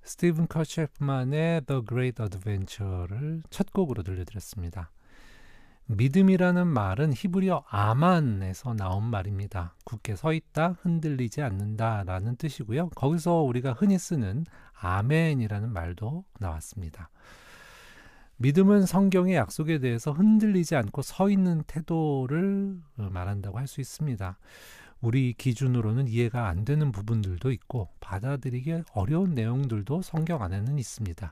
스티븐 커셰프만의 The Great Adventure를 첫 곡으로 들려드렸습니다. 믿음이라는 말은 히브리어 아만에서 나온 말입니다. 굳게 서 있다, 흔들리지 않는다 라는 뜻이고요. 거기서 우리가 흔히 쓰는 아멘이라는 말도 나왔습니다. 믿음은 성경의 약속에 대해서 흔들리지 않고 서 있는 태도를 말한다고 할 수 있습니다. 우리 기준으로는 이해가 안 되는 부분들도 있고 받아들이기 어려운 내용들도 성경 안에는 있습니다.